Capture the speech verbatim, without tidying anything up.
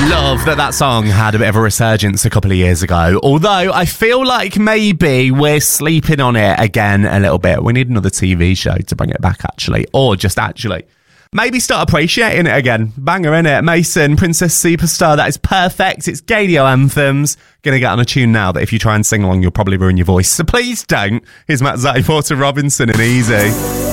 Love that that song had a bit of a resurgence a couple of years ago. Although I feel like maybe we're sleeping on it again a little bit. We need another T V show to bring it back, actually. Or just actually maybe start appreciating it again. Banger, innit? Mason, Princess Superstar, that is perfect. It's Gadio Anthems. Gonna get on a tune now that if you try and sing along, you'll probably ruin your voice. So please don't. Here's Matt Zatti, Porter Robinson and Easy.